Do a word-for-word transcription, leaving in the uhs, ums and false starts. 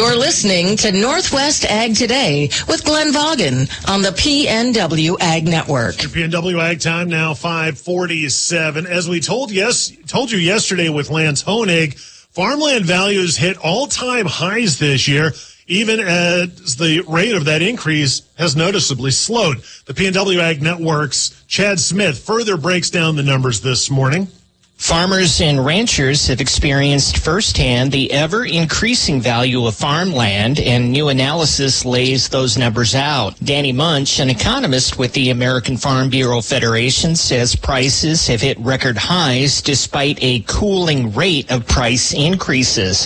You're listening to Northwest Ag Today with Glenn Vaughan on the P N W Ag Network. P N W Ag time now, five forty-seven. As we told yes told you yesterday with Lance Honig, farmland values hit all-time highs this year, even as the rate of that increase has noticeably slowed. The P N W Ag Network's Chad Smith further breaks down the numbers this morning. Farmers and ranchers have experienced firsthand the ever-increasing value of farmland, and new analysis lays those numbers out. Danny Munch, an economist with the American Farm Bureau Federation, says prices have hit record highs despite a cooling rate of price increases.